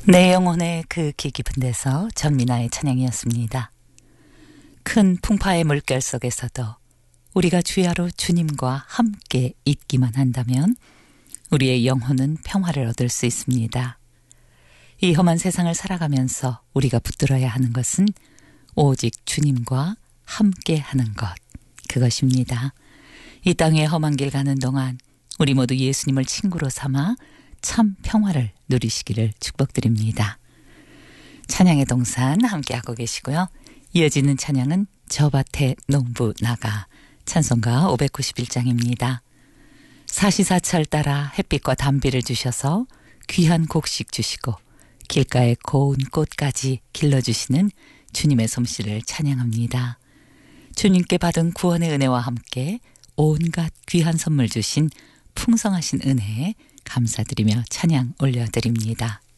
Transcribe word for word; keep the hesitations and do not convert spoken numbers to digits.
내 영혼의 그 기 깊은 데서 전미나의 찬양이었습니다. 큰 풍파의 물결 속에서도 우리가 주야로 주님과 함께 있기만 한다면 우리의 영혼은 평화를 얻을 수 있습니다. 이 험한 세상을 살아가면서 우리가 붙들어야 하는 것은 오직 주님과 함께 하는 것, 그것입니다. 이 땅의 험한 길 가는 동안 우리 모두 예수님을 친구로 삼아 참 평화를 누리시기를 축복드립니다. 찬양의 동산 함께하고 계시고요. 이어지는 찬양은 저 밭에 농부 나가, 찬송가 오백구십일 장입니다. 사시사철 따라 햇빛과 담비를 주셔서 귀한 곡식 주시고 길가의 고운 꽃까지 길러주시는 주님의 솜씨를 찬양합니다. 주님께 받은 구원의 은혜와 함께 온갖 귀한 선물 주신 풍성하신 은혜에 감사드리며 찬양 올려드립니다.